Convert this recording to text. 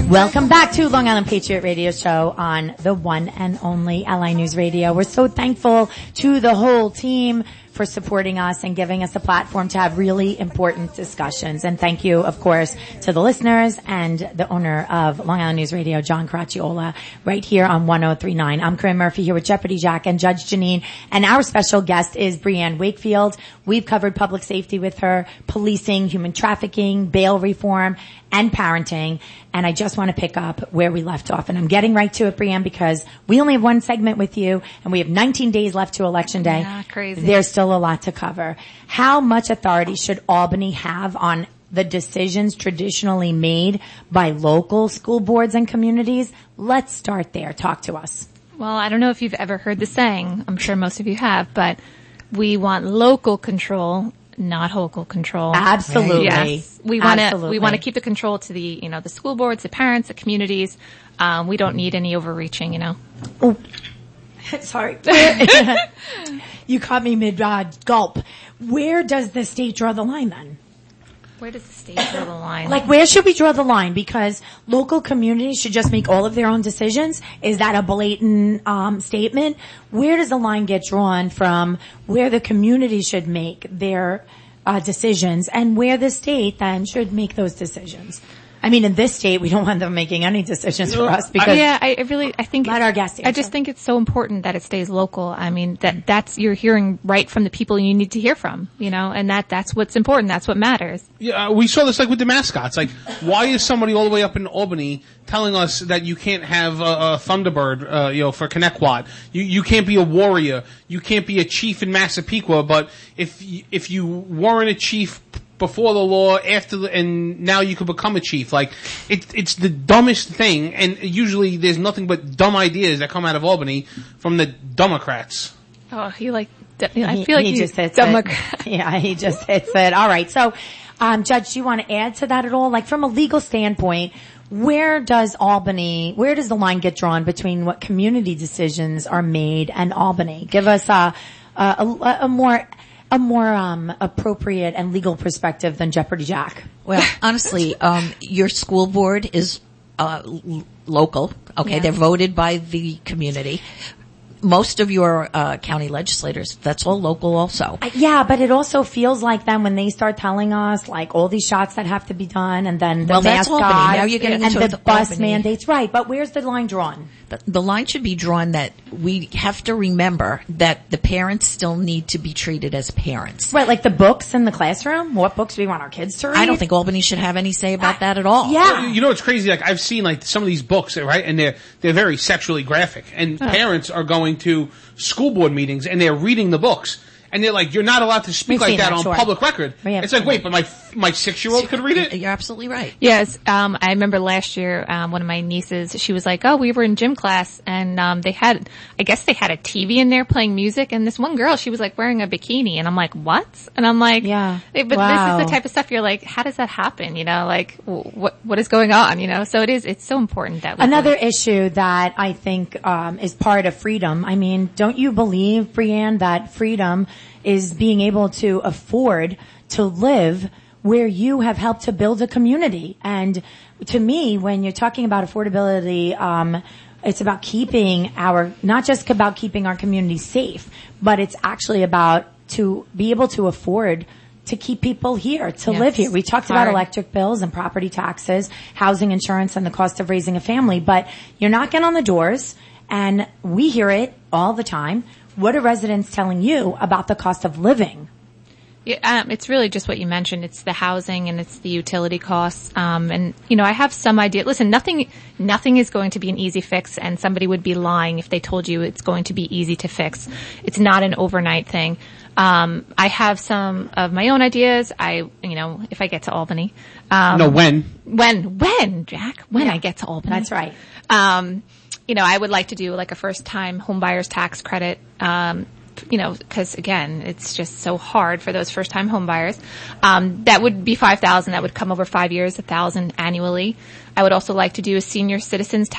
Welcome back to Long Island Patriot Radio Show on the one and only LI News Radio. We're so thankful to the whole team for supporting us and giving us a platform to have really important discussions. And thank you, of course, to the listeners and the owner of Long Island News Radio, John Caracciolo, right here on 103.9. I'm Corinne Murphy here with Jeopardy Jack and Judge Janine. And our special guest is Breanne Wakefield. We've covered public safety with her, policing, human trafficking, bail reform, and parenting. And I just want to pick up where we left off. And I'm getting right to it, Breanne, because we only have one segment with you, and we have 19 days left to Election Day. Yeah, crazy. There's still a lot to cover. How much authority should Albany have on the decisions traditionally made by local school boards and communities? Let's start there. Talk to us. Well, I don't know if you've ever heard the saying. I'm sure most of you have, but we want local control, not local control. Absolutely. Yes. We want to keep the control to the, the school boards, the parents, the communities. We don't need any overreaching, Oh, sorry. You caught me mid gulp. Where does the state draw the line then? Where does the state draw the line? Like, where should we draw the line? Because local communities should just make all of their own decisions. Is that a blatant statement? Where does the line get drawn from where the community should make their decisions and where the state then should make those decisions? I mean, in this state, we don't want them making any decisions for us because I think let our guests answer. I just think it's so important that it stays local. I mean, that's you're hearing right from the people you need to hear from, and that's what's important. That's what matters. Yeah, we saw this with the mascots. Like, why is somebody all the way up in Albany telling us that you can't have a Thunderbird, for Connecticut? You can't be a warrior. You can't be a chief in Massapequa. But if you weren't a chief before the law, and now you could become a chief. Like, it's the dumbest thing, and usually there's nothing but dumb ideas that come out of Albany from the Democrats. Oh, I feel like he just hits Democrat. it. Yeah, he just hits it. All right. So, Judge, do you want to add to that at all? Like, from a legal standpoint, where does the line get drawn between what community decisions are made and Albany? Give us a more appropriate and legal perspective than Jeopardy Jack. Well, honestly, your school board is local. Okay, Yeah. They're voted by the community. Most of your county legislators, that's all local also. Yeah, but it also feels like then when they start telling us like all these shots that have to be done and then the that's mascots Albany. Now you're getting and into the bus Albany. mandates. Right, but where's the line drawn? The line should be drawn that we have to remember that the parents still need to be treated as parents. Right, like the books in the classroom? What books do we want our kids to read? I don't think Albany should have any say about that at all. Yeah. You know what's crazy? Like, I've seen some of these books, right? And they're very sexually graphic. And parents are going to school board meetings and they're reading the books. And they're like, you're not allowed to speak like that on public record. It's like, wait, but my 6-year-old could read it? You're absolutely right. Yes, I remember last year, one of my nieces, she was like, oh, we were in gym class and, they had a TV in there playing music, and this one girl, she was like wearing a bikini, and I'm like, what? And I'm like, yeah, but wow. This is the type of stuff you're like, how does that happen? Like, what is going on? So it's so important that another issue that I think, is part of freedom. I mean, don't you believe, Breanne, that freedom is being able to afford to live where you have helped to build a community? And to me, when you're talking about affordability, it's about not just about keeping our community safe, but it's actually about to be able to afford to keep people here, to live here. We talked about electric bills and property taxes, housing insurance, and the cost of raising a family, but you're knocking on the doors, and we hear it all the time. What are residents telling you about the cost of living? Yeah, it's really just what you mentioned. It's the housing and it's the utility costs. And I have some idea. Listen, nothing is going to be an easy fix, and somebody would be lying if they told you it's going to be easy to fix. It's not an overnight thing. I have some of my own ideas. If I get to Albany. When, Jack? When I get to Albany. That's right. I would like to do like a first-time homebuyer's tax credit, because again, it's just so hard for those first-time homebuyers. That would be $5,000. That would come over 5 years, $1,000 annually. I would also like to do a senior citizens